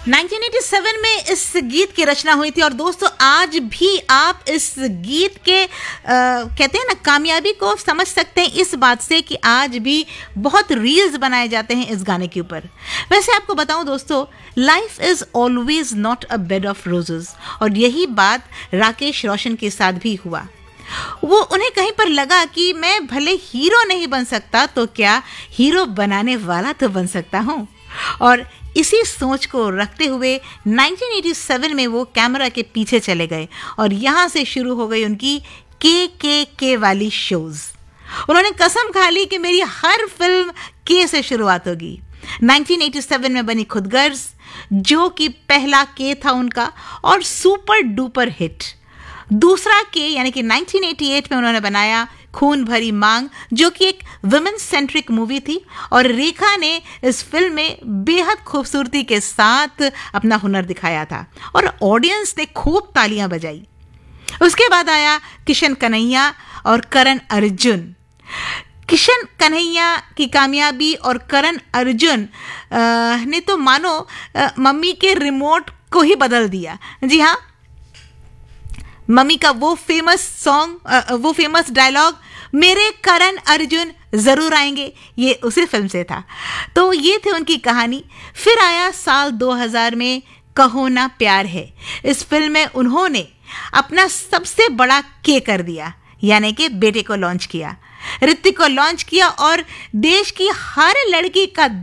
1987 में इस गीत की रचना हुई थी और दोस्तों आज भी आप इस गीत के कहते हैं ना कामयाबी को समझ सकते हैं इस बात से कि आज भी बहुत रील्स बनाए जाते हैं इस गाने के ऊपर। वैसे आपको बताऊं दोस्तों, life is always not a bed of roses, और यही बात राकेश रोशन के साथ भी हुआ। वो उन्हें कहीं पर लगा कि मैं भले हीरो नहीं बन सकता तो क्या हीरो बनाने वाला तो बन सकता हूँ, और इसी सोच को रखते हुए 1987 में वो कैमरा के पीछे चले गए और यहाँ से शुरू हो गई उनकी के वाली शोज। उन्होंने कसम खा ली कि मेरी हर फिल्म के से शुरुआत होगी। 1987 में बनी खुदगर्ज, जो कि पहला के था उनका और सुपर डुपर हिट। दूसरा के यानी कि 1988 में उन्होंने बनाया खून भरी मांग, जो कि एक वुमेन सेंट्रिक मूवी थी और रेखा ने इस फिल्म में बेहद खूबसूरती के साथ अपना हुनर दिखाया था और ऑडियंस ने खूब तालियां बजाई। उसके बाद आया किशन कन्हैया और करण अर्जुन। किशन कन्हैया की कामयाबी और करण अर्जुन ने तो मानो मम्मी के रिमोट को ही बदल दिया। जी हाँ, मम्मी का वो फेमस डायलॉग, मेरे करण अर्जुन जरूर आएंगे, ये उसी फिल्म से था। तो ये थी उनकी कहानी। फिर आया साल 2000 में कहो ना प्यार है। इस फिल्म में उन्होंने अपना सबसे बड़ा के कर दिया, यानी कि बेटे को लॉन्च किया, ऋतिक को लॉन्च किया और देश की हर लड़की का